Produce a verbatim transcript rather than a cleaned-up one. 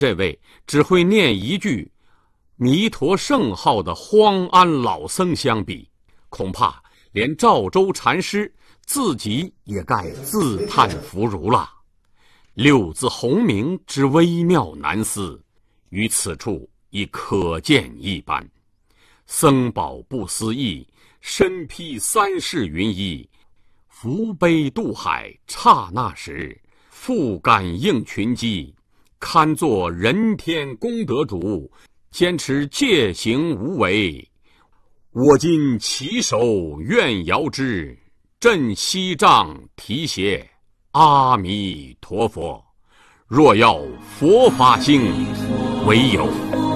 这位只会念一句弥陀圣号的荒安老僧相比，恐怕连赵州禅师自己也该自叹弗如了。六字洪名之微妙难思，于此处已可见一斑。僧宝不思议，身披三世云衣，扶悲渡海，刹那时，复感应群机，堪作人天功德主，坚持戒行无为。我今起手愿遥之，振西杖提携，阿弥陀佛。若要佛法兴，唯有